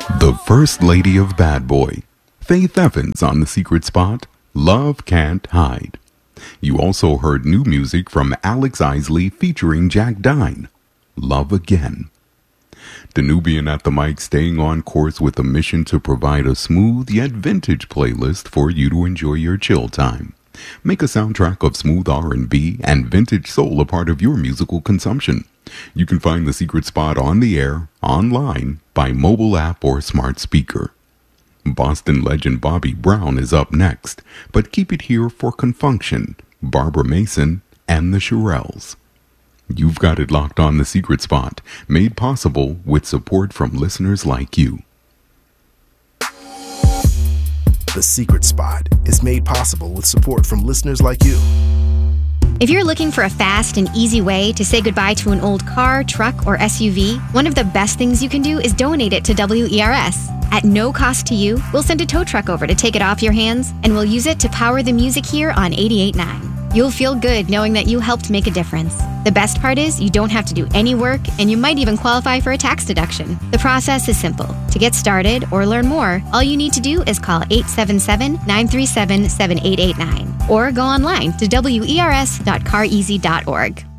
The First Lady of Bad Boy, Faith Evans on The Secret Spot, Love Can't Hide. You also heard new music from Alex Isley featuring Jack Dine, Love Again. Danubian at the mic, staying on course with a mission to provide a smooth yet vintage playlist for you to enjoy your chill time. Make a soundtrack of smooth R&B and vintage soul a part of your musical consumption. You can find The Secret Spot on the air, online, by mobile app or smart speaker. Boston legend Bobby Brown is up next, but keep it here for Confunction, Barbara Mason, and the Shirelles. You've got it locked on The Secret Spot, made possible with support from listeners like you. The Secret Spot is made possible with support from listeners like you. If you're looking for a fast and easy way to say goodbye to an old car, truck, or SUV, one of the best things you can do is donate it to WERS. At no cost to you, we'll send a tow truck over to take it off your hands, and we'll use it to power the music here on 88.9. You'll feel good knowing that you helped make a difference. The best part is you don't have to do any work, and you might even qualify for a tax deduction. The process is simple. To get started or learn more, all you need to do is call 877-937-7889 or go online to wers.careasy.org.